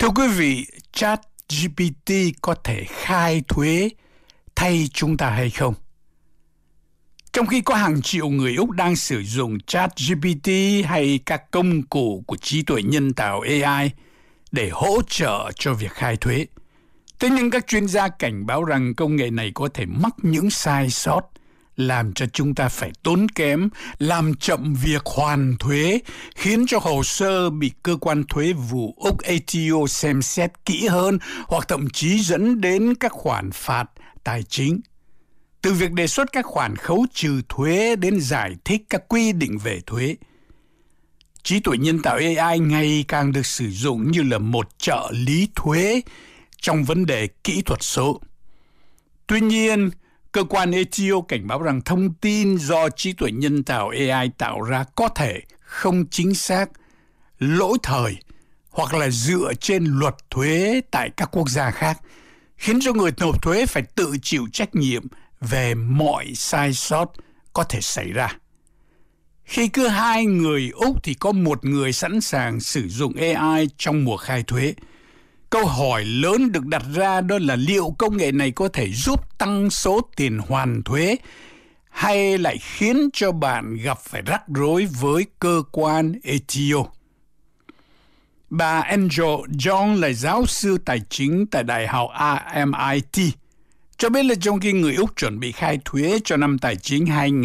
Thưa quý vị, ChatGPT có thể khai thuế thay chúng ta hay không? Trong khi có hàng triệu người Úc đang sử dụng ChatGPT hay các công cụ của trí tuệ nhân tạo AI để hỗ trợ cho việc khai thuế, thế nhưng các chuyên gia cảnh báo rằng công nghệ này có thể mắc những sai sót, làm cho chúng ta phải tốn kém, làm chậm việc hoàn thuế, khiến cho hồ sơ bị cơ quan thuế vụ Úc ATO xem xét kỹ hơn hoặc thậm chí dẫn đến các khoản phạt tài chính. Từ việc đề xuất các khoản khấu trừ thuế đến giải thích các quy định về thuế, trí tuệ nhân tạo AI ngày càng được sử dụng như là một trợ lý thuế trong vấn đề kỹ thuật số. Tuy nhiên, cơ quan ATO cảnh báo rằng thông tin do trí tuệ nhân tạo AI tạo ra có thể không chính xác, lỗi thời hoặc là dựa trên luật thuế tại các quốc gia khác, khiến cho người nộp thuế phải tự chịu trách nhiệm về mọi sai sót có thể xảy ra. Khi cứ 2 người Úc thì có 1 người sẵn sàng sử dụng AI trong mùa khai thuế. Câu hỏi lớn được đặt ra đó là liệu công nghệ này có thể giúp tăng số tiền hoàn thuế hay lại khiến cho bạn gặp phải rắc rối với cơ quan ATO. Bà Angel John là giáo sư tài chính tại Đại học RMIT, cho biết là trong khi người Úc chuẩn bị khai thuế cho năm tài chính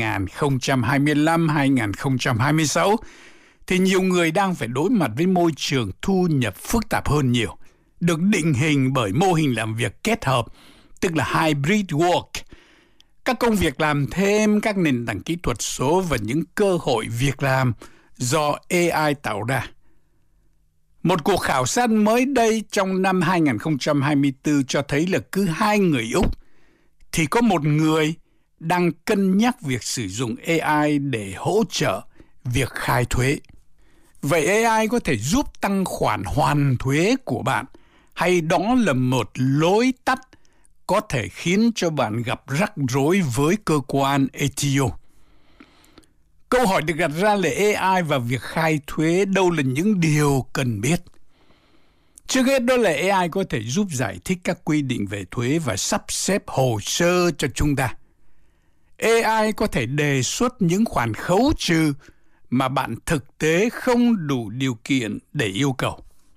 2025-2026, thì nhiều người đang phải đối mặt với môi trường thu nhập phức tạp hơn nhiều, được định hình bởi mô hình làm việc kết hợp, tức là hybrid work, các công việc làm thêm, các nền tảng kỹ thuật số và những cơ hội việc làm do AI tạo ra. Một cuộc khảo sát mới đây trong năm 2024 cho thấy là cứ 2 người Úc thì có 1 người đang cân nhắc việc sử dụng AI để hỗ trợ việc khai thuế. Vậy AI có thể giúp tăng khoản hoàn thuế của bạn, hay đó là một lối tắt có thể khiến cho bạn gặp rắc rối với cơ quan ATO? Câu hỏi được đặt ra là AI và việc khai thuế đâu là những điều cần biết. Trước hết đó là AI có thể giúp giải thích các quy định về thuế và sắp xếp hồ sơ cho chúng ta. AI có thể đề xuất những khoản khấu trừ mà bạn thực tế không đủ điều kiện để yêu cầu.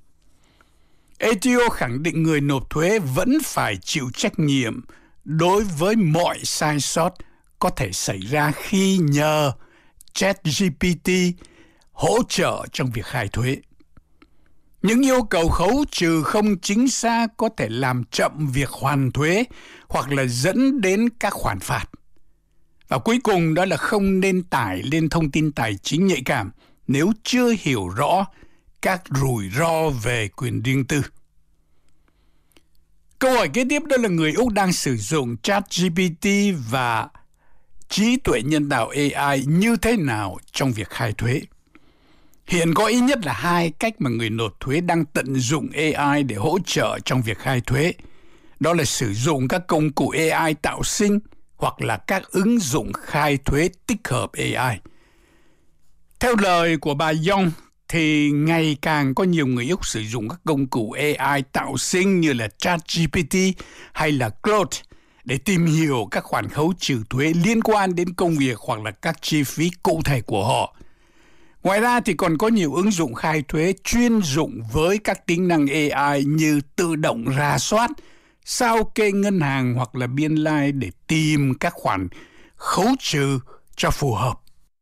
ATO khẳng định người nộp thuế vẫn phải chịu trách nhiệm đối với mọi sai sót có thể xảy ra khi nhờ ChatGPT hỗ trợ trong việc khai thuế. Những yêu cầu khấu trừ không chính xác có thể làm chậm việc hoàn thuế hoặc là dẫn đến các khoản phạt. Và cuối cùng đó là không nên tải lên thông tin tài chính nhạy cảm nếu chưa hiểu rõ các rủi ro về quyền riêng tư. Câu hỏi kế tiếp đó là người Úc đang sử dụng ChatGPT và trí tuệ nhân tạo AI như thế nào trong việc khai thuế. Hiện có ít nhất là 2 cách mà người nộp thuế đang tận dụng AI để hỗ trợ trong việc khai thuế. Đó là sử dụng các công cụ AI tạo sinh hoặc là các ứng dụng khai thuế tích hợp AI. Theo lời của bà Young, thì ngày càng có nhiều người Úc sử dụng các công cụ AI tạo sinh như là ChatGPT hay là Claude để tìm hiểu các khoản khấu trừ thuế liên quan đến công việc hoặc là các chi phí cụ thể của họ. Ngoài ra thì còn có nhiều ứng dụng khai thuế chuyên dụng với các tính năng AI như tự động rà soát, sao kê ngân hàng hoặc là biên lai để tìm các khoản khấu trừ cho phù hợp.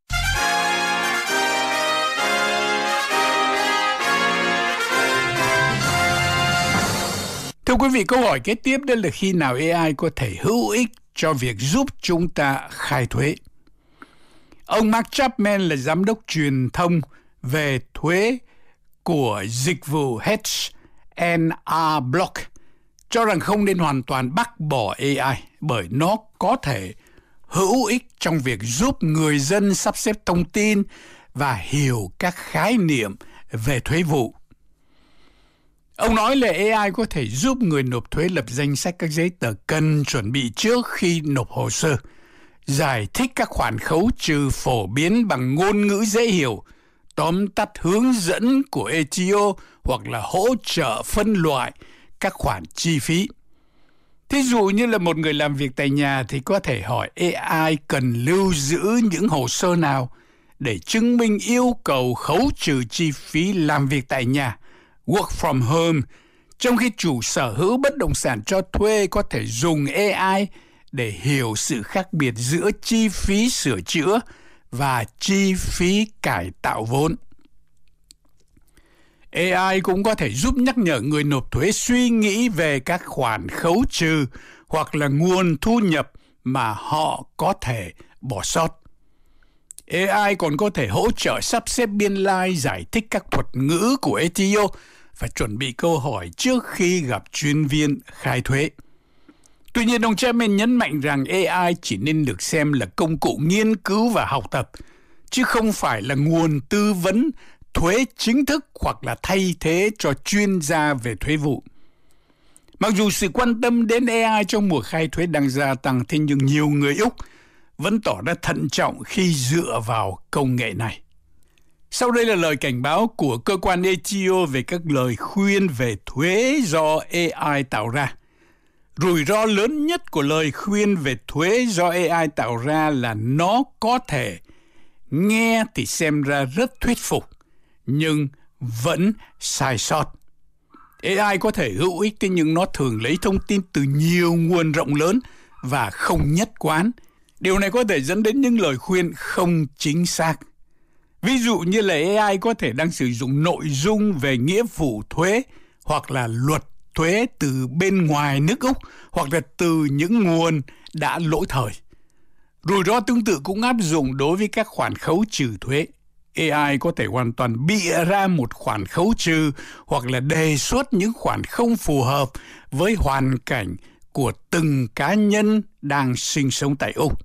Thưa quý vị, câu hỏi kế tiếp đó là khi nào AI có thể hữu ích cho việc giúp chúng ta khai thuế? Ông Mark Chapman là giám đốc truyền thông về thuế của dịch vụ H&R Block, cho rằng không nên hoàn toàn bác bỏ AI bởi nó có thể hữu ích trong việc giúp người dân sắp xếp thông tin và hiểu các khái niệm về thuế vụ. Ông nói là AI có thể giúp người nộp thuế lập danh sách các giấy tờ cần chuẩn bị trước khi nộp hồ sơ, giải thích các khoản khấu trừ phổ biến bằng ngôn ngữ dễ hiểu, tóm tắt hướng dẫn của ATO hoặc là hỗ trợ phân loại các khoản chi phí. Thí dụ như là một người làm việc tại nhà thì có thể hỏi AI cần lưu giữ những hồ sơ nào để chứng minh yêu cầu khấu trừ chi phí làm việc tại nhà, work from home, trong khi chủ sở hữu bất động sản cho thuê có thể dùng AI để hiểu sự khác biệt giữa chi phí sửa chữa và chi phí cải tạo vốn. AI cũng có thể giúp nhắc nhở người nộp thuế suy nghĩ về các khoản khấu trừ hoặc là nguồn thu nhập mà họ có thể bỏ sót. AI còn có thể hỗ trợ sắp xếp biên lai, giải thích các thuật ngữ của ATO và chuẩn bị câu hỏi trước khi gặp chuyên viên khai thuế. Tuy nhiên, ông Chapman nhấn mạnh rằng AI chỉ nên được xem là công cụ nghiên cứu và học tập, chứ không phải là nguồn tư vấn thuế chính thức hoặc là thay thế cho chuyên gia về thuế vụ. Mặc dù sự quan tâm đến AI trong mùa khai thuế đang gia tăng, thế nhưng nhiều người Úc vẫn tỏ ra thận trọng khi dựa vào công nghệ này. Sau đây là lời cảnh báo của cơ quan ATO về các lời khuyên về thuế do AI tạo ra. Rủi ro lớn nhất của lời khuyên về thuế do AI tạo ra là nó có thể nghe thì xem ra rất thuyết phục, nhưng vẫn sai sót. AI có thể hữu ích, nhưng nó thường lấy thông tin từ nhiều nguồn rộng lớn và không nhất quán. Điều này có thể dẫn đến những lời khuyên không chính xác. Ví dụ như là AI có thể đang sử dụng nội dung về nghĩa vụ thuế hoặc là luật thuế từ bên ngoài nước Úc hoặc là từ những nguồn đã lỗi thời. Rủi ro tương tự cũng áp dụng đối với các khoản khấu trừ thuế. AI có thể hoàn toàn bịa ra một khoản khấu trừ hoặc là đề xuất những khoản không phù hợp với hoàn cảnh của từng cá nhân đang sinh sống tại Úc.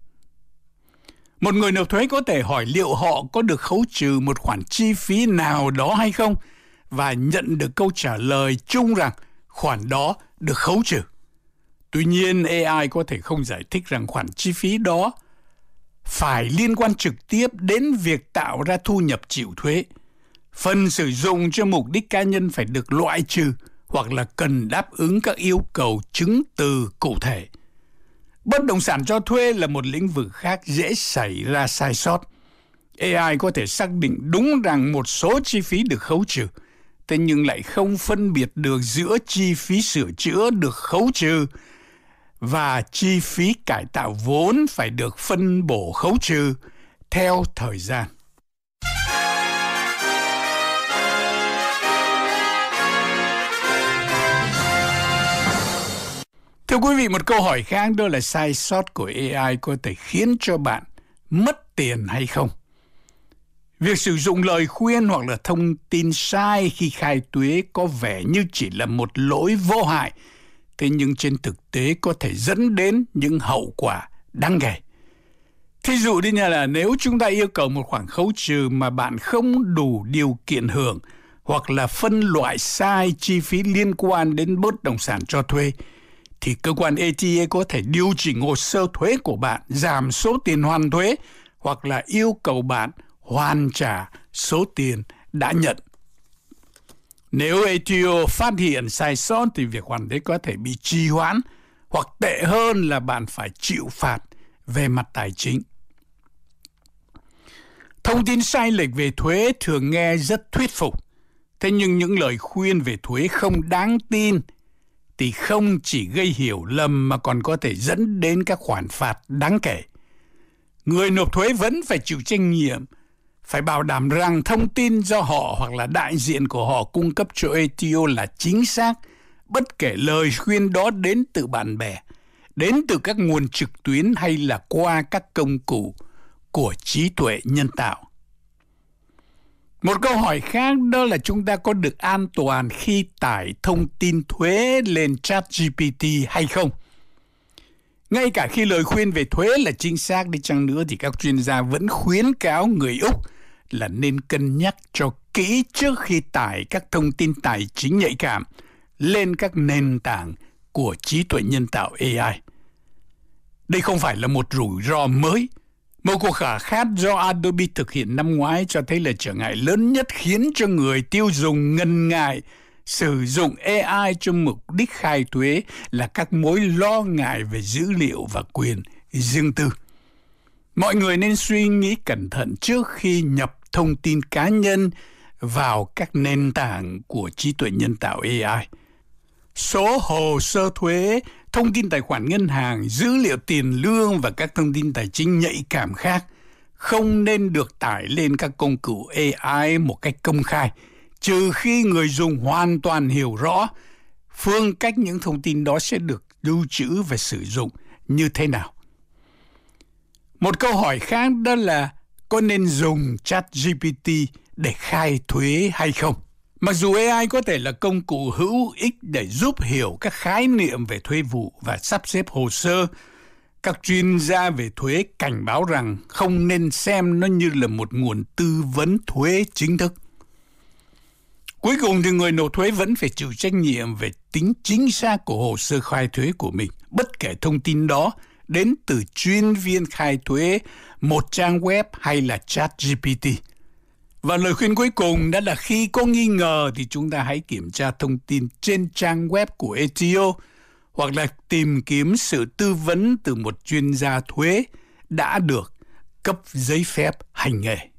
Một người nộp thuế có thể hỏi liệu họ có được khấu trừ một khoản chi phí nào đó hay không và nhận được câu trả lời chung rằng khoản đó được khấu trừ. Tuy nhiên, AI có thể không giải thích rằng khoản chi phí đó phải liên quan trực tiếp đến việc tạo ra thu nhập chịu thuế. Phần sử dụng cho mục đích cá nhân phải được loại trừ hoặc là cần đáp ứng các yêu cầu chứng từ cụ thể. Bất động sản cho thuê là một lĩnh vực khác dễ xảy ra sai sót. AI có thể xác định đúng rằng một số chi phí được khấu trừ, thế nhưng lại không phân biệt được giữa chi phí sửa chữa được khấu trừ và chi phí cải tạo vốn phải được phân bổ khấu trừ theo thời gian. Thưa quý vị, một câu hỏi khác đó là sai sót của AI có thể khiến cho bạn mất tiền hay không? Việc sử dụng lời khuyên hoặc là thông tin sai khi khai thuế có vẻ như chỉ là một lỗi vô hại, thế nhưng trên thực tế có thể dẫn đến những hậu quả đáng kể. Thí dụ đi là nếu chúng ta yêu cầu một khoản khấu trừ mà bạn không đủ điều kiện hưởng hoặc là phân loại sai chi phí liên quan đến bất động sản cho thuê, thì cơ quan ATA có thể điều chỉnh hồ sơ thuế của bạn, giảm số tiền hoàn thuế hoặc là yêu cầu bạn hoàn trả số tiền đã nhận. Nếu ATO phát hiện sai sót thì việc hoàn thuế có thể bị trì hoãn hoặc tệ hơn là bạn phải chịu phạt về mặt tài chính. Thông tin sai lệch về thuế thường nghe rất thuyết phục, thế nhưng những lời khuyên về thuế không đáng tin thì không chỉ gây hiểu lầm mà còn có thể dẫn đến các khoản phạt đáng kể. Người nộp thuế vẫn phải chịu trách nhiệm, phải bảo đảm rằng thông tin do họ hoặc là đại diện của họ cung cấp cho ATO là chính xác, bất kể lời khuyên đó đến từ bạn bè, đến từ các nguồn trực tuyến hay là qua các công cụ của trí tuệ nhân tạo. Một câu hỏi khác đó là chúng ta có được an toàn khi tải thông tin thuế lên ChatGPT hay không? Ngay cả khi lời khuyên về thuế là chính xác đi chăng nữa thì các chuyên gia vẫn khuyến cáo người Úc là nên cân nhắc cho kỹ trước khi tải các thông tin tài chính nhạy cảm lên các nền tảng của trí tuệ nhân tạo AI. Đây không phải là một rủi ro mới. Một cuộc khảo sát do Adobe thực hiện năm ngoái cho thấy là trở ngại lớn nhất khiến cho người tiêu dùng ngần ngại sử dụng AI cho mục đích khai thuế là các mối lo ngại về dữ liệu và quyền riêng tư. Mọi người nên suy nghĩ cẩn thận trước khi nhập thông tin cá nhân vào các nền tảng của trí tuệ nhân tạo AI. Số hồ sơ thuế, thông tin tài khoản ngân hàng, dữ liệu tiền lương và các thông tin tài chính nhạy cảm khác không nên được tải lên các công cụ AI một cách công khai, trừ khi người dùng hoàn toàn hiểu rõ phương cách những thông tin đó sẽ được lưu trữ và sử dụng như thế nào. Một câu hỏi khác đó là có nên dùng ChatGPT để khai thuế hay không? Mặc dù AI có thể là công cụ hữu ích để giúp hiểu các khái niệm về thuế vụ và sắp xếp hồ sơ, các chuyên gia về thuế cảnh báo rằng không nên xem nó như là một nguồn tư vấn thuế chính thức. Cuối cùng thì người nộp thuế vẫn phải chịu trách nhiệm về tính chính xác của hồ sơ khai thuế của mình, bất kể thông tin đó đến từ chuyên viên khai thuế, một trang web hay là ChatGPT. Và lời khuyên cuối cùng đó là khi có nghi ngờ thì chúng ta hãy kiểm tra thông tin trên trang web của ATO hoặc là tìm kiếm sự tư vấn từ một chuyên gia thuế đã được cấp giấy phép hành nghề.